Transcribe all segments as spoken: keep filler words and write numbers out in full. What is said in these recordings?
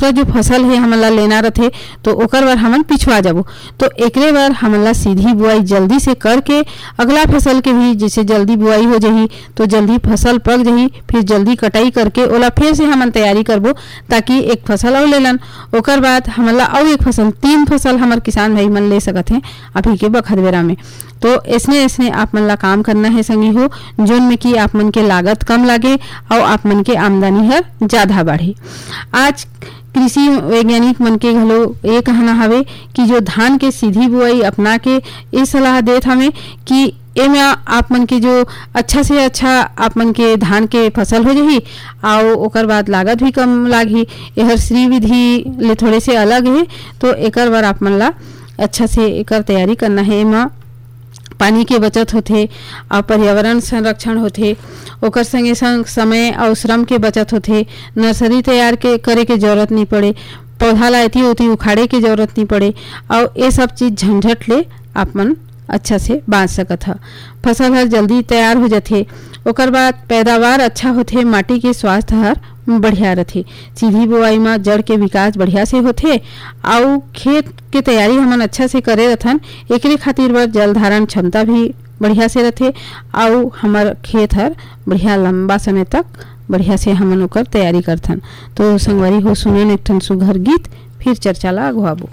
दूसरा जो फसल है हमन ला लेना रथे तो ओकर बर हमन पिछवा जाबो। तो एकरे बर हमन ला सीधी बुआई जल्दी से करके अगला फसल के भी जैसे जल्दी बुआई हो जाही तो जल्दी फसल पक जाही, फिर जल्दी कटाई करके ओला फिर से हमन तैयारी करबो ताकि एक फसल और लेलन। ओकर बाद हमन ला और एक फसल तीन फसल हमर किसान भाई मन ले सकत हैं अभी के बखत बेरा में। तो ऐसने ऐसने आप मन ला काम करना है संगी हो जोन में कि आप मन के लागत कम लागे और आप मन के आमदनी हर ज़्यादा बढ़े। आज कृषि वैज्ञानिक मन के घलो ये कहना हवे कि जो धान के सीधी बुआई अपना के ये सलाह देत हमें कि एमे आप मन के जो अच्छा से अच्छा आप मन के धान के फसल हो जाही और ओकर बाद लागत भी कम लागही। यहर श्री विधि ले थोड़े से अलग है तो एकर बर आप मन ला अच्छा से एकर तैयारी करना है। एमा पानी के बचत होथे और पर्यावरण संरक्षण होथे, ओकर संगे संग समय और श्रम के बचत होथे। नर्सरी तैयार के करे के जरूरत नहीं पड़े, पौधा ला एती उती उखाड़े के जरूरत नहीं पड़े और ये सब चीज़ झंझट ले आप मन अच्छा से बाँच सकत ह। फसल हर जल्दी तैयार हो जाथे, ओकर बाद पैदावार अच्छा होथे, माटी के स्वास्थ्य हर बढ़िया रथे। सीधी बुआई में जड़ के विकास बढ़िया से होथे और खेत के तैयारी हमन अच्छा से करे रथन। एकरे खातिर बर जल धारण क्षमता भी बढ़िया से रथे और हमार खेत हर बढ़िया लंबा समय तक बढ़िया से हमन ओकर तैयारी करथन। तो संगवारी हो सुने एक ठन सुघर गीत फिर चर्चा ला अगवाबो।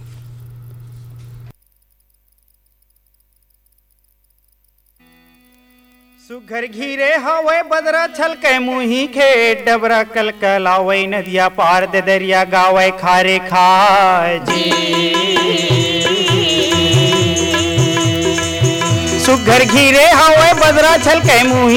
सुघर घीरे हवे बदरा छलकै मुही खे डबरा कलकलावै नदिया पार दे दरिया गावै खारे खाजी। सुघर घीरे हवे बदरा छलकै मुही